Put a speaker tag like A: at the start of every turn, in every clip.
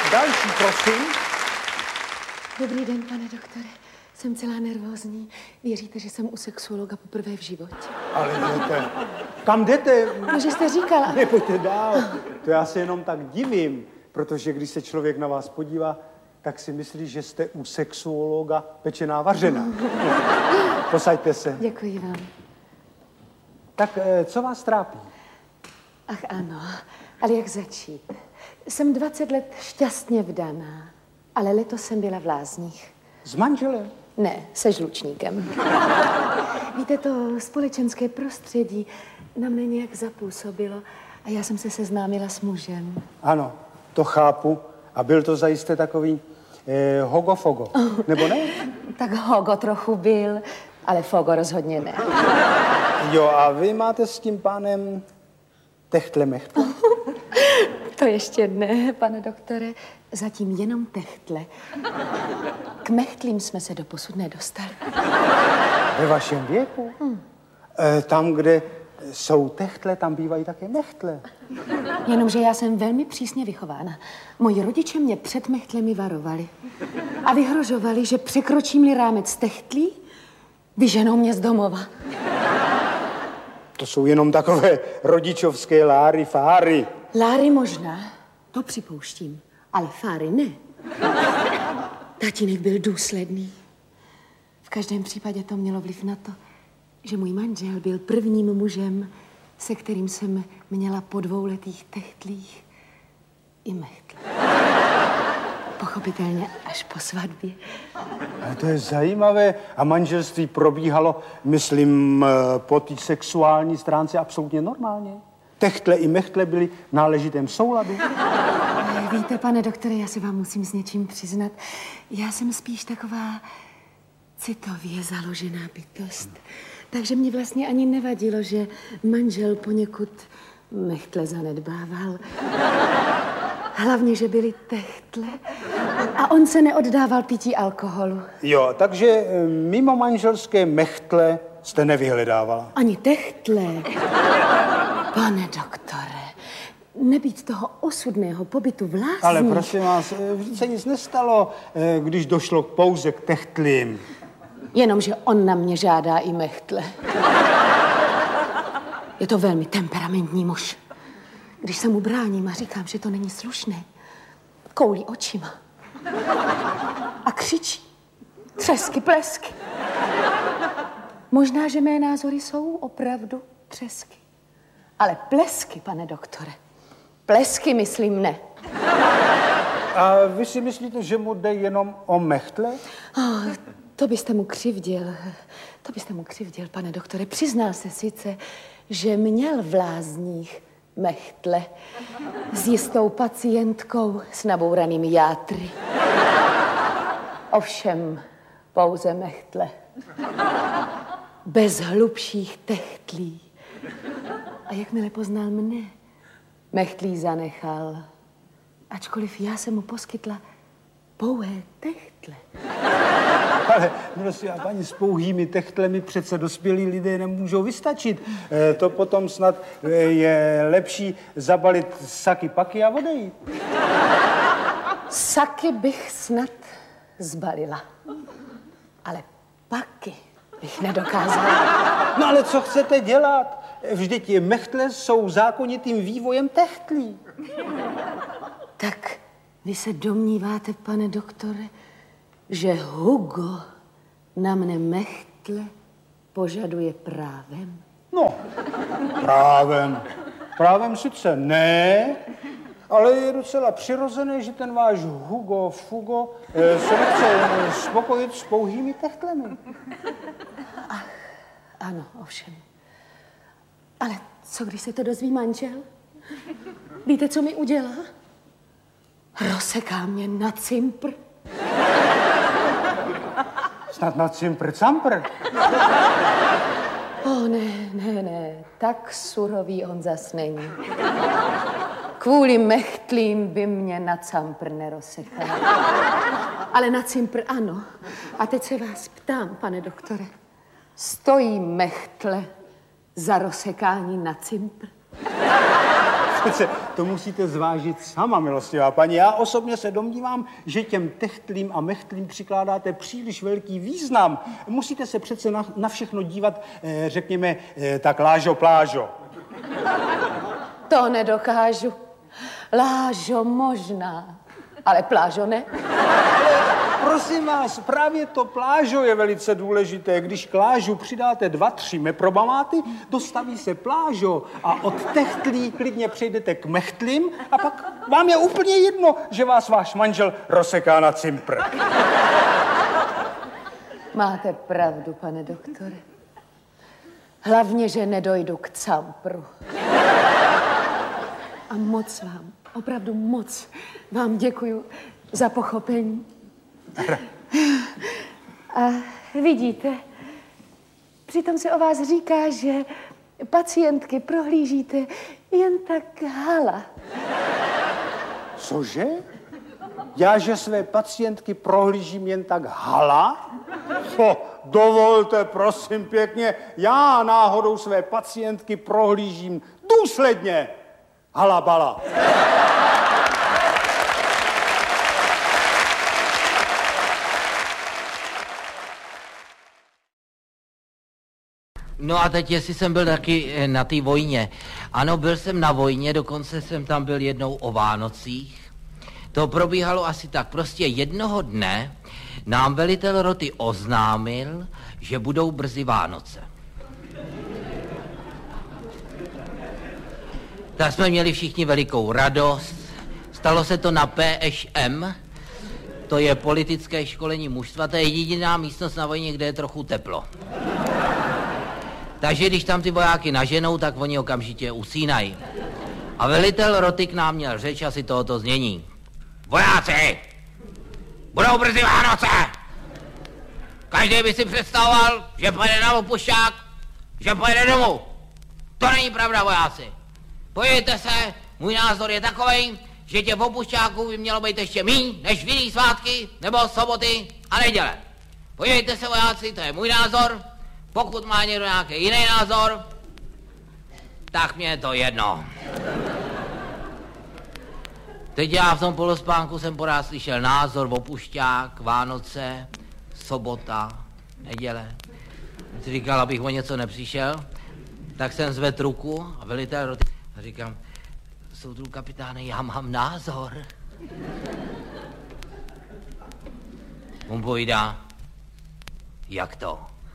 A: Další, prosím.
B: Dobrý den, pane doktore. Jsem celá nervózní. Věříte, že jsem u sexuologa poprvé v životě?
A: Ale jdete. Kam jdete?
B: No, že jste říkala.
A: Nepojďte dál. To já se jenom tak divím, protože když se člověk na vás podívá, tak si myslí, že jste u sexuologa pečená vařená. Posaďte se.
B: Děkuji vám.
A: Tak co vás trápí?
B: Ach ano, ale jak začít? Jsem 20 let šťastně vdaná, ale letos jsem byla v lázních.
A: S manželem?
B: Ne, se žlučníkem. Víte, to společenské prostředí na mě nějak zapůsobilo a já jsem se seznámila s mužem.
A: Ano, to chápu. A byl to zajisté takový hogo-fogo, nebo ne?
B: Tak hogo trochu byl, ale fogo rozhodně ne.
A: Jo, a vy máte s tím pánem techtle-mechtle?
B: To ještě ne, pane doktore. Zatím jenom techtle. K mechtlím jsme se doposud nedostali.
A: Ve vašem věku? Tam, kde jsou techtle, tam bývají také mechtle.
B: Jenomže já jsem velmi přísně vychována. Moji rodiče mě před mechtlemi varovali. A vyhrožovali, že překročím-li rámec techtlí, vyženou mě z domova.
A: To jsou jenom takové rodičovské láry, fáry.
B: Láry možná, to připouštím, ale fáry ne. Tatínek byl důsledný. V každém případě to mělo vliv na to, že můj manžel byl prvním mužem, se kterým jsem měla po 2letých techtlích i mechtle. Pochopitelně až po svatbě.
A: Ale to je zajímavé. A manželství probíhalo, myslím, po té sexuální stránce absolutně normálně. Techtle i mechtle byly v náležitém souladu.
B: Víte, pane doktore, já se vám musím s něčím přiznat. Já jsem spíš taková citově založená bytost. Takže mě vlastně ani nevadilo, že manžel poněkud mechtle zanedbával. Hlavně, že byly techtle a on se neoddával pití alkoholu.
A: Jo, takže mimo manželské mechtle jste nevyhledávala.
B: Ani techtle. Pane doktore, nebýt toho osudného pobytu v lázních...
A: Ale prosím vás, vždyť se nic nestalo, když došlo pouze k techtlím.
B: Jenomže on na mě žádá i mechtle. Je to velmi temperamentní muž. Když se mu bráním a říkám, že to není slušné, koulí očima. A křičí. Třesky, plesky. Možná, že mé názory jsou opravdu třesky. Ale plesky, pane doktore, plesky myslím ne.
A: A vy si myslíte, že mu jde jenom o mechtle?
B: To byste mu křivdil. To byste mu křivdil, pane doktore. Přiznal se sice, že měl v lázních mechtle s jistou pacientkou s nabouranými játry. Ovšem pouze mechtle. Bez hlubších techtlí. A jakmile poznal mne, mechtlí zanechal. Ačkoliv já jsem mu poskytla pouhé techtle.
A: Ale prosím, a paní, s pouhými techtlemi přece dospělí lidé nemůžou vystačit. To potom snad je lepší zabalit saky paky a odejít.
B: Saky bych snad zbalila. Ale paky bych nedokázala.
A: No ale co chcete dělat? Vždyť mechtle jsou zákonitým vývojem techtlí.
B: Tak vy se domníváte, pane doktore, že Hugo na mne mechtle požaduje právem?
A: No, právem. Právem sice ne, ale je docela přirozené, že ten váš Hugo Fugo se nechce spokojit s pouhými techtlemi.
B: Ach, ano, ovšem. Ale co, když se to dozví manžel? Víte, co mi udělá? Rozseká mě na cimpr.
A: Snad na cimpr-campr.
B: Ne, tak surový on zas není. Kvůli mechtlím by mě na campr nerozsekal. Ale na cimpr ano. A teď se vás ptám, pane doktore. Stojí mechtle za rozsekání na cimpr?
A: Přece to musíte zvážit sama, milostivá paní. Já osobně se domnívám, že těm techtlým a mechtlým přikládáte příliš velký význam. Musíte se přece na všechno dívat, řekněme, tak lážo plážo.
B: To nedokážu. Lážo možná, ale plážo ne.
A: Prosím vás, právě to plážo je velice důležité. Když k lážu přidáte 2-3 meprobamáty, dostaví se plážo a od techtlí klidně přejdete k mechtlím a pak vám je úplně jedno, že vás váš manžel rozseká na cimpr.
B: Máte pravdu, pane doktore. Hlavně, že nedojdu k campru. A moc vám, opravdu moc vám děkuju za pochopení. A vidíte, přitom se o vás říká, že pacientky prohlížíte jen tak hala.
A: Cože? Já, že své pacientky prohlížím jen tak hala? Dovolte, prosím pěkně, já náhodou své pacientky prohlížím důsledně. Hala bala.
C: No a teď, jestli jsem byl taky na té vojně. Ano, byl jsem na vojně, dokonce jsem tam byl jednou o Vánocích. To probíhalo asi tak. Prostě jednoho dne nám velitel roty oznámil, že budou brzy Vánoce. Tak jsme měli všichni velikou radost. Stalo se to na PŠM, to je politické školení mužstva, to je jediná místnost na vojně, kde je trochu teplo. Takže když tam ty vojáky naženou, tak oni okamžitě usínají. A velitel roty k nám měl řeč asi tohoto znění. Vojáci, budou brzy Vánoce. Každý by si představoval, že pojede na opušťák, že pojede domů. To není pravda, vojáci. Podívejte se, můj názor je takovej, že těch opušťáků by mělo být ještě míň než v jiný svátky, nebo soboty a neděle. Podívejte se, vojáci, to je můj názor. Pokud má někdo nějaký jiný názor, tak mě je to jedno. Teď já v tom polospánku jsem porád slyšel názor, opušťák, Vánoce, sobota, neděle. Jsem si říkal, abych o něco nepřišel, tak jsem zvedl ruku a velitel roty a říkám, soudruhu kapitáne, já mám názor. On povídá, jak to?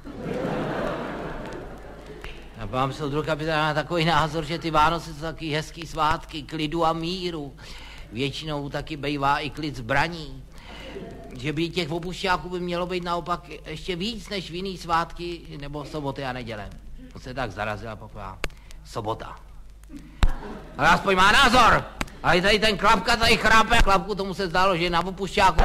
C: Já mám soudruhu kapitána takový názor, že ty Vánoce jsou taky hezký svátky, klidu a míru. Většinou taky bejvá i klid zbraní. Že by těch opušťáků by mělo být naopak ještě víc než v jiný svátky nebo soboty a neděle. On se tak zarazil a pokládá. Sobota. Ale aspoň má názor. Ale tady ten Klapka tady chrápe. Klapku tomu se zdálo, že je na opušťáku.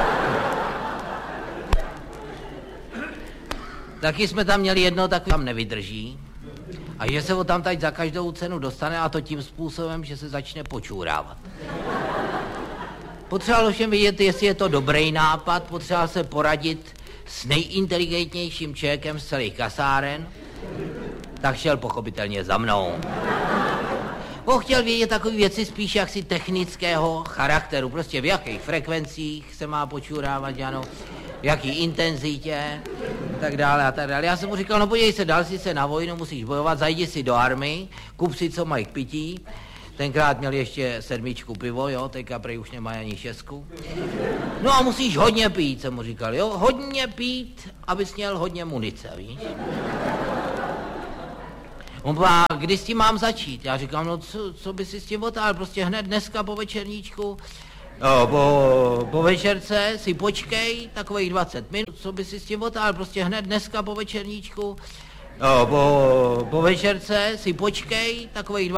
C: Taky jsme tam měli jedno takový, tam nevydrží. A že se ho tam teď za každou cenu dostane a to tím způsobem, že se začne počůrávat. Potřeboval všem vidět, jestli je to dobrý nápad, potřeboval se poradit s nejinteligentnějším člověkem z celých kasáren, tak šel pochopitelně za mnou. On chtěl vědět takové věci spíš jaksi technického charakteru, prostě v jakých frekvencích se má počůrávat, ano, v jaký intenzitě, tak dále a tak dále. Já jsem mu říkal, no podívej se, dal jsi se na vojnu, musíš bojovat, zajdi si do army, kup si, co mají k pití. Tenkrát měli ještě 7 pivo, jo, teďka prej už nemají ani 6. No a musíš hodně pít, jsem mu říkal, jo, hodně pít, abys měl hodně munice, víš. On povedal, kdy s tím mám začít? Já říkám, no co by si s tím otáhl, prostě hned dneska po večerníčku. No, po večerce si počkej, takových 20 minut, co by si s tím otáhl, prostě hned dneska po večerníčku. No, po večerce si počkej, takových